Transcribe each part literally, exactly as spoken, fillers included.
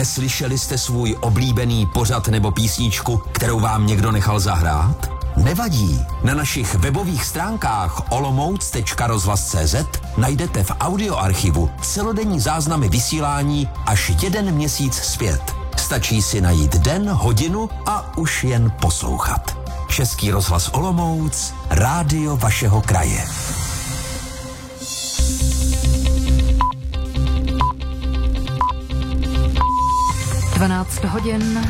Neslyšeli jste svůj oblíbený pořad nebo písničku, kterou vám někdo nechal zahrát? Nevadí. Na našich webových stránkách olomouc tečka rozhlas tečka cé zet najdete v audioarchivu celodenní záznamy vysílání až jeden měsíc zpět. Stačí si najít den, hodinu a už jen poslouchat. Český rozhlas Olomouc, rádio vašeho kraje. dvanáct hodin.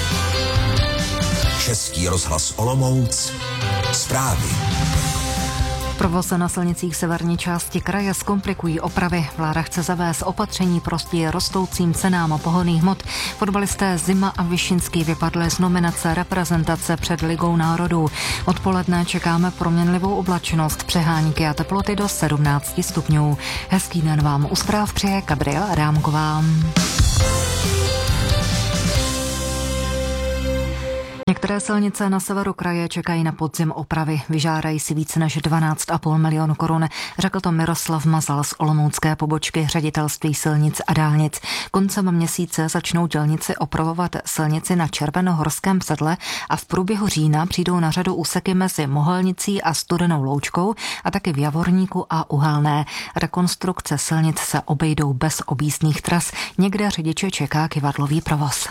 Český rozhlas Olomouc, zprávy. Provoz na silnicích severní části kraje zkomplikují opravy. Vláda chce zavést opatření proti rostoucím cenám pohonných hmot. Fotbalisté Zima a Vyšinský vypadli z nominace reprezentace před Ligou národů. Odpoledne čekáme proměnlivou oblačnost, přehánky a teploty do sedmnáct stupňů. Hezký den vám u zpráv přeje Gabriela Adámková. Některé silnice na severu kraje čekají na podzim opravy. Vyžádají si více než dvanáct a půl milionu korun, řekl to Miroslav Mazal z olomoucké pobočky Ředitelství silnic a dálnic. Koncem měsíce začnou dělníci opravovat silnici na Červenohorském sedle a v průběhu října přijdou na řadu úseky mezi Mohelnicí a Studenou Loučkou a taky v Javorníku a Uhelné. Rekonstrukce silnic se obejdou bez objízdných tras. Někde řidiče čeká kyvadlový provoz.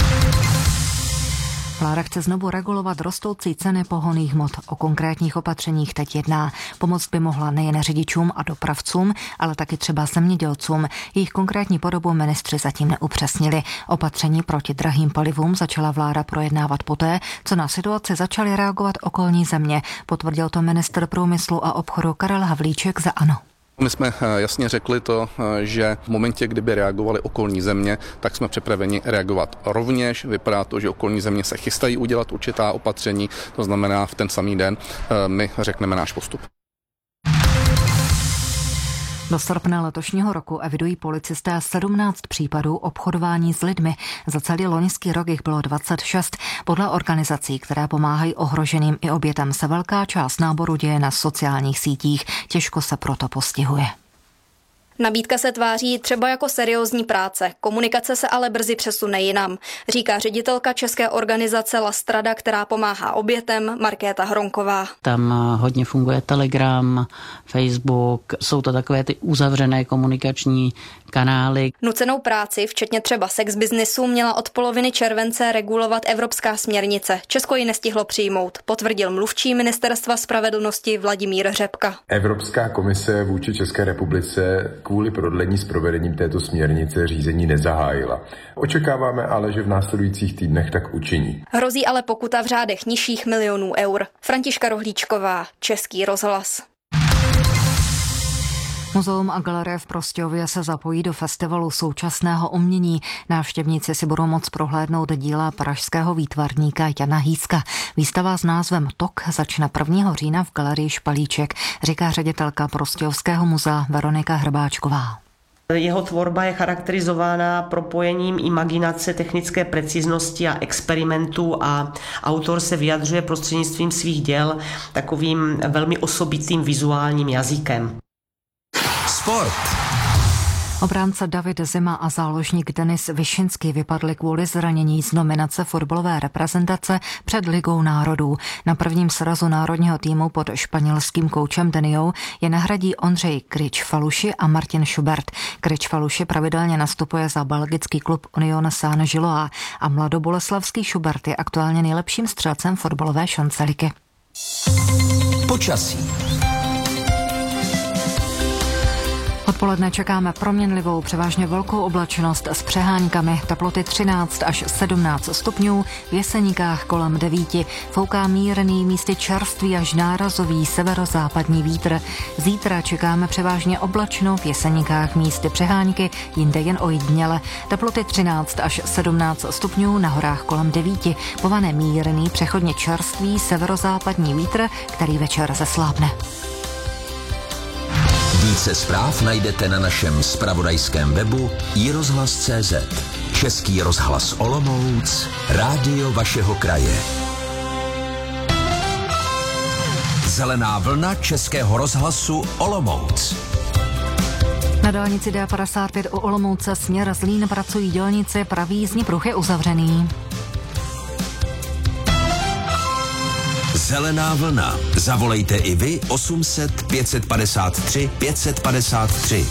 Vláda chce znovu regulovat rostoucí ceny pohonných hmot. O konkrétních opatřeních teď jedná. Pomoc by mohla nejen řidičům a dopravcům, ale taky třeba zemědělcům. Jejich konkrétní podobu ministři zatím neupřesnili. Opatření proti drahým palivům začala vláda projednávat poté, co na situaci začaly reagovat okolní země. Potvrdil to ministr průmyslu a obchodu Karel Havlíček za ANO. My jsme jasně řekli to, že v momentě, kdyby reagovaly okolní země, tak jsme připraveni reagovat rovněž. Vypadá to, že okolní země se chystají udělat určitá opatření, to znamená v ten samý den my řekneme náš postup. Do srpna letošního roku evidují policisté sedmnáct případů obchodování s lidmi. Za celý loňský rok jich bylo dvacet šest. Podle organizací, které pomáhají ohroženým i obětem, se velká část náboru děje na sociálních sítích. Těžko se proto postihuje. Nabídka se tváří třeba jako seriózní práce, komunikace se ale brzy přesune jinam, říká ředitelka české organizace La Strada, která pomáhá obětem, Markéta Hronková. Tam hodně funguje Telegram, Facebook, jsou to takové ty uzavřené komunikační kanály. Nucenou práci, včetně třeba sex biznisu, měla od poloviny července regulovat evropská směrnice. Česko ji nestihlo přijmout, potvrdil mluvčí ministerstva spravedlnosti Vladimír Řepka. Evropská komise vůči České republice kvůli prodlení s provedením této směrnice řízení nezahájila. Očekáváme ale, že v následujících týdnech tak učiní. Hrozí ale pokuta v řádech nižších milionů eur. Františka Rohlíčková, Český rozhlas. Muzeum a galerie v Prostějově se zapojí do festivalu současného umění. Návštěvníci si budou moct prohlédnout díla pražského výtvarníka Jana Hýska. Výstava s názvem Tok začne prvního října v galerii Špalíček, říká ředitelka Prostějovského muzea Veronika Hrbáčková. Jeho tvorba je charakterizována propojením imaginace, technické preciznosti a experimentů a autor se vyjadřuje prostřednictvím svých děl takovým velmi osobitým vizuálním jazykem. Sport. Obránce David Zima a záložník Denis Vyšinský vypadli kvůli zranění z nominace fotbalové reprezentace před Ligou národů. Na prvním srazu národního týmu pod španělským koučem Deniou je nahradí Ondřej Kryč-Faluši a Martin Schubert. Kryč-Faluši pravidelně nastupuje za belgický klub Union Saint-Gilloise a mladoboleslavský Schubert je aktuálně nejlepším střelcem fotbalové šanceliky. Počasí. Odpoledne čekáme proměnlivou, převážně velkou oblačnost s přeháňkami, teploty třináct až sedmnáct stupňů, v Jeseníkách kolem devíti, fouká mírný, místy čerstvý až nárazový severozápadní vítr. Zítra čekáme převážně oblačno, v Jeseníkách místy přeháňky, jinde jen ojediněle, teploty třináct až sedmnáct stupňů, na horách kolem devíti, povane mírný, přechodně čerstvý severozápadní vítr, který večer zeslábne. Více zpráv najdete na našem zpravodajském webu i rozhlas tečka cé zet. Český rozhlas Olomouc, rádio vašeho kraje. Zelená vlna Českého rozhlasu Olomouc. Na Na dálnici D padesát pět u Olomouce směr Zlín pracují dělnice, pravý jízdní pruh je uzavřený. Zelená vlna. Zavolejte i vy osm set pět padesát tři pět padesát tři.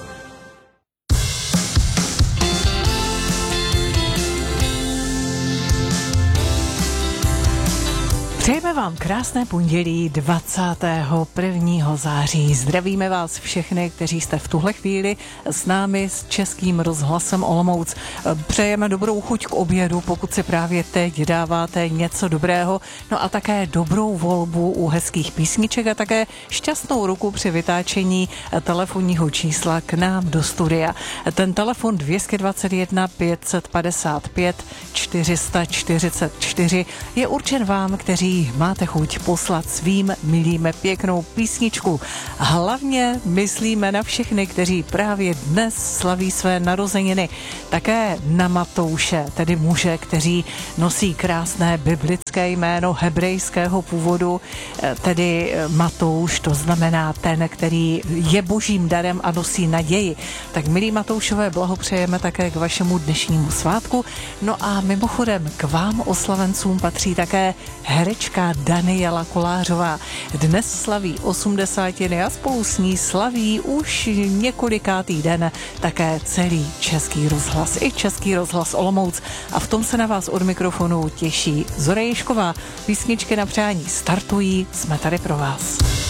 Přejeme vám krásné pondělí dvacátého prvního září. Zdravíme vás všechny, kteří jste v tuhle chvíli s námi s Českým rozhlasem Olomouc. Přejeme dobrou chuť k obědu, pokud si právě teď dáváte něco dobrého. No a také dobrou volbu u hezkých písniček a také šťastnou ruku při vytáčení telefonního čísla k nám do studia. Ten telefon dvě stě dvacet jedna pět padesát pět čtyři sta čtyřicet čtyři je určen vám, kteří máte chuť poslat svým milým pěknou písničku. Hlavně myslíme na všechny, kteří právě dnes slaví své narozeniny. Také na Matouše, tedy muže, kteří nosí krásné biblické jméno hebrejského původu, tedy Matouš, to znamená ten, který je božím darem a nosí naději. Tak milí Matoušové, blahopřejeme také k vašemu dnešnímu svátku. No a mimochodem k vám oslavencům patří také herečka Daniela Kolářová. Dnes slaví osmdesátiny a spolu s ní slaví už několikátý den také celý Český rozhlas i Český rozhlas Olomouc. A v tom se na vás od mikrofonu těší Zora Ježková. Písničky na přání startují, jsme tady pro vás.